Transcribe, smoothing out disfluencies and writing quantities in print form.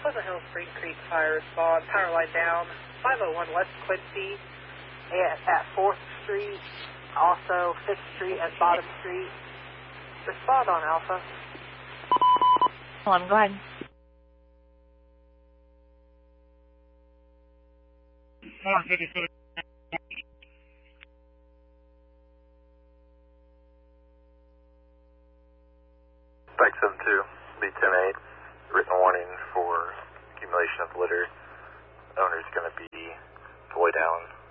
Pleasant Hill Spring Creek Fire Respond, power line down, 501 West Quincy at 4th Street, also 5th Street and Bottom Street. Respond on Alpha. Hold on, go ahead. Spike 72, B10-8, written warning for accumulation of litter. Owner's going to be way down.